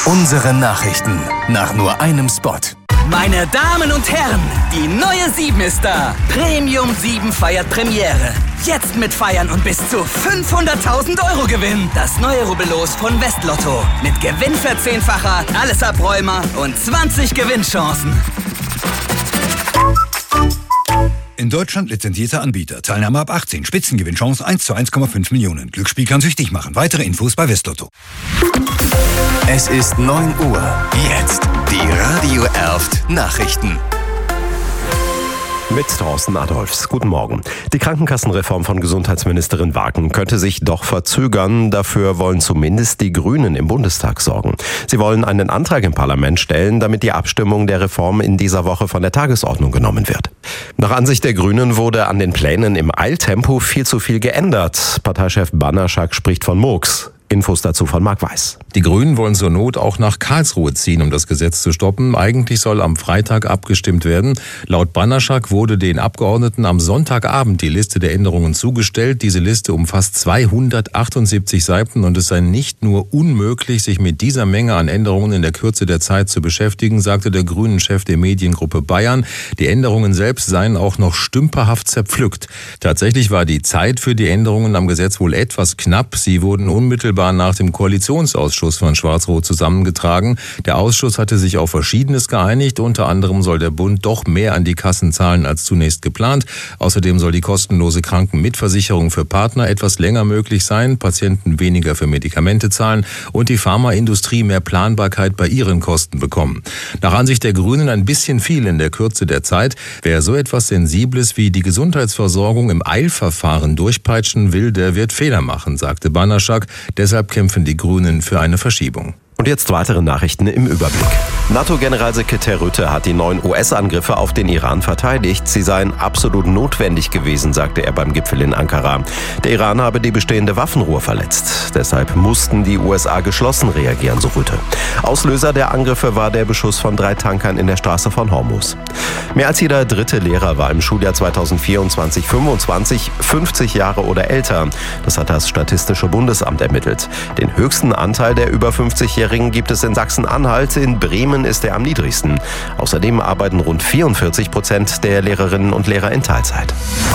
Unsere Nachrichten nach nur einem Spot. Meine Damen und Herren, die neue 7 ist da. Premium 7 feiert Premiere. Jetzt mit Feiern und bis zu 500.000 € Gewinn. Das neue Rubbellos von Westlotto. Mit Gewinnverzehnfacher, alles Abräumer und 20 Gewinnchancen. In Deutschland lizenzierter Anbieter. Teilnahme ab 18. Spitzengewinnchance 1 zu 1,5 Millionen. Glücksspiel kann süchtig machen. Weitere Infos bei Westlotto. Es ist 9 Uhr. Jetzt die Radio Erft Nachrichten. Mit Thorsten Adolfs. Guten Morgen. Die Krankenkassenreform von Gesundheitsministerin Wagen könnte sich doch verzögern. Dafür wollen zumindest die Grünen im Bundestag sorgen. Sie wollen einen Antrag im Parlament stellen, damit die Abstimmung der Reform in dieser Woche von der Tagesordnung genommen wird. Nach Ansicht der Grünen wurde an den Plänen im Eiltempo viel zu viel geändert. Parteichef Banaschak spricht von Murks. Infos dazu von Marc Weiß. Die Grünen wollen zur Not auch nach Karlsruhe ziehen, um das Gesetz zu stoppen. Eigentlich soll am Freitag abgestimmt werden. Laut Banaschak wurde den Abgeordneten am Sonntagabend die Liste der Änderungen zugestellt. Diese Liste umfasst 278 Seiten und es sei nicht nur unmöglich, sich mit dieser Menge an Änderungen in der Kürze der Zeit zu beschäftigen, sagte der Grünen-Chef der Mediengruppe Bayern. Die Änderungen selbst seien auch noch stümperhaft zerpflückt. Tatsächlich war die Zeit für die Änderungen am Gesetz wohl etwas knapp. Sie wurden unmittelbar nach dem Koalitionsausschuss von Schwarz-Rot zusammengetragen. Der Ausschuss hatte sich auf Verschiedenes geeinigt. Unter anderem soll der Bund doch mehr an die Kassen zahlen als zunächst geplant. Außerdem soll die kostenlose Krankenmitversicherung für Partner etwas länger möglich sein, Patienten weniger für Medikamente zahlen und die Pharmaindustrie mehr Planbarkeit bei ihren Kosten bekommen. Nach Ansicht der Grünen ein bisschen viel in der Kürze der Zeit. Wer so etwas Sensibles wie die Gesundheitsversorgung im Eilverfahren durchpeitschen will, der wird Fehler machen, sagte Banaschak. Deshalb kämpfen die Grünen für eine Verschiebung. Und jetzt weitere Nachrichten im Überblick. NATO-Generalsekretär Rutte hat die neuen US-Angriffe auf den Iran verteidigt. Sie seien absolut notwendig gewesen, sagte er beim Gipfel in Ankara. Der Iran habe die bestehende Waffenruhe verletzt. Deshalb mussten die USA geschlossen reagieren, so Rutte. Auslöser der Angriffe war der Beschuss von 3 Tankern in der Straße von Hormuz. Mehr als jeder dritte Lehrer war im Schuljahr 2024/25 50 Jahre oder älter. Das hat das Statistische Bundesamt ermittelt. Den höchsten Anteil der über 50-Jährigen gibt es in Sachsen-Anhalt. In Bremen ist er am niedrigsten. Außerdem arbeiten rund 44% der Lehrerinnen und Lehrer in Teilzeit.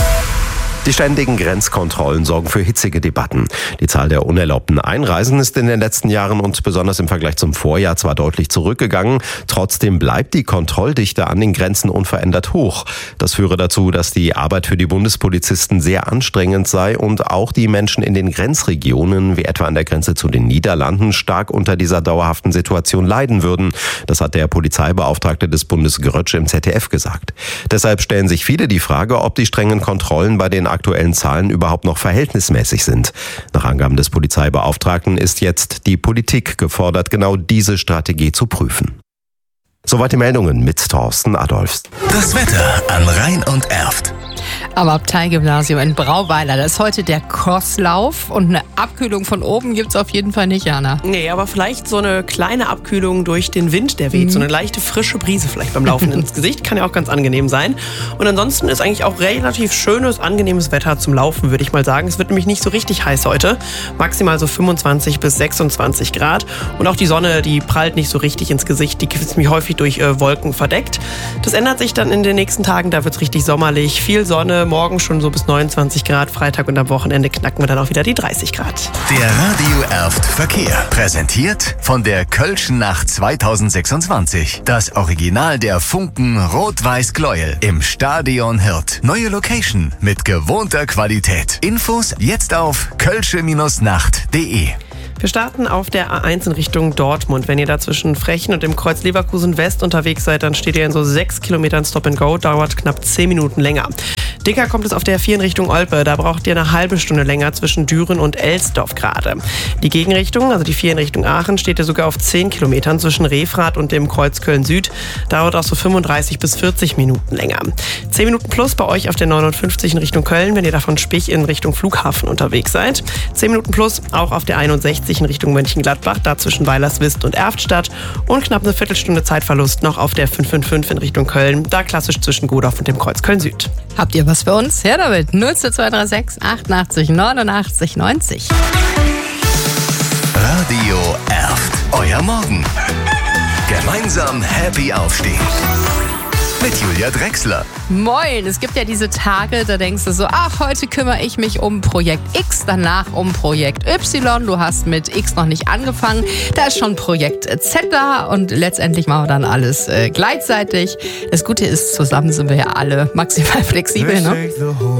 Die ständigen Grenzkontrollen sorgen für hitzige Debatten. Die Zahl der unerlaubten Einreisen ist in den letzten Jahren und besonders im Vergleich zum Vorjahr zwar deutlich zurückgegangen, trotzdem bleibt die Kontrolldichte an den Grenzen unverändert hoch. Das führe dazu, dass die Arbeit für die Bundespolizisten sehr anstrengend sei und auch die Menschen in den Grenzregionen, wie etwa an der Grenze zu den Niederlanden, stark unter dieser dauerhaften Situation leiden würden. Das hat der Polizeibeauftragte des Bundes Grötsch im ZDF gesagt. Deshalb stellen sich viele die Frage, ob die strengen Kontrollen bei den aktuellen Zahlen überhaupt noch verhältnismäßig sind. Nach Angaben des Polizeibeauftragten ist jetzt die Politik gefordert, genau diese Strategie zu prüfen. Soweit die Meldungen mit Thorsten Adolfs. Das Wetter an Rhein und Erft. Am Abteigymnasium in Brauweiler, da ist heute der Crosslauf und eine Abkühlung von oben gibt es auf jeden Fall nicht, Jana. Nee, aber vielleicht so eine kleine Abkühlung durch den Wind, der weht. So eine leichte frische Brise vielleicht beim Laufen ins Gesicht, kann ja auch ganz angenehm sein. Und ansonsten ist eigentlich auch relativ schönes, angenehmes Wetter zum Laufen, würde ich mal sagen. Es wird nämlich nicht so richtig heiß heute, maximal so 25 bis 26 Grad. Und auch die Sonne, die prallt nicht so richtig ins Gesicht, die ist nämlich häufig durch Wolken verdeckt. Das ändert sich dann in den nächsten Tagen, da wird es richtig sommerlich, viel Sonne, morgen schon so bis 29 Grad, Freitag und am Wochenende knacken wir dann auch wieder die 30 Grad. Der Radio Erft Verkehr, präsentiert von der Kölschen Nacht 2026. Das Original der Funken Rot-Weiß-Gleuel im Stadion Hirt. Neue Location mit gewohnter Qualität. Infos jetzt auf kölsche-nacht.de. Wir starten auf der A1 in Richtung Dortmund. Wenn ihr da zwischen Frechen und dem Kreuz Leverkusen West unterwegs seid, dann steht ihr in so 6 Kilometern Stop and Go, dauert knapp 10 Minuten länger. Dicker kommt es auf der 4 in Richtung Olpe, da braucht ihr eine halbe Stunde länger zwischen Düren und Elsdorf gerade. Die Gegenrichtung, also die 4 in Richtung Aachen, steht ihr sogar auf 10 Kilometern zwischen Refrath und dem Kreuz Köln Süd, dauert auch so 35 bis 40 Minuten länger. 10 Minuten plus bei euch auf der 59 in Richtung Köln, wenn ihr da von Spich in Richtung Flughafen unterwegs seid. 10 Minuten plus auch auf der 61 in Richtung Mönchengladbach, da zwischen Weilerswist und Erftstadt, und knapp eine Viertelstunde Zeitverlust noch auf der 555 in Richtung Köln, da klassisch zwischen Godorf und dem Kreuz Köln Süd. Habt ihr was für uns? Her damit. 02236 88 89 90. Radio Erft, euer der Morgen. Gemeinsam happy aufstehen. Mit Julia Drechsler. Moin, es gibt ja diese Tage, da denkst du so, ach, heute kümmere ich mich um Projekt X, danach um Projekt Y. Du hast mit X noch nicht angefangen, da ist schon Projekt Z da und letztendlich machen wir dann alles gleichzeitig. Das Gute ist, zusammen sind wir ja alle maximal flexibel, ne?